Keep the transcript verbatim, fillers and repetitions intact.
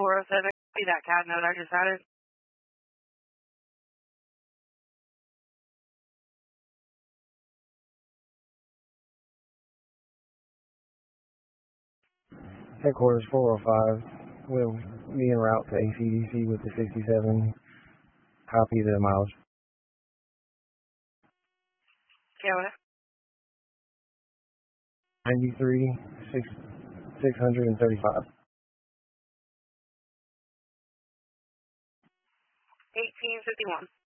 four oh seven. See that cat note I just added? Headquarters four oh five. We'll be en route to A C D C with the sixty-seven. Copy the mileage. Yeah, what? ninety-three, six, six hundred thirty-five. eighteen fifty-one.